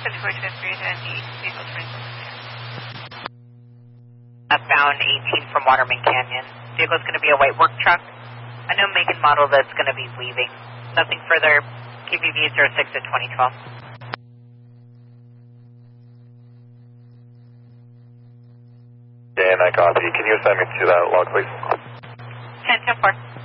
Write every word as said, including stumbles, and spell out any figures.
seventy-four to three and the vehicle twenty-seven. Southbound eighteen from Waterman Canyon. Vehicle's going to be a white work truck. I know make and model that's going to be leaving. Nothing further. K B V zero six at twenty twelve. And I copy. Can you assign me to that log, please? ten ten four.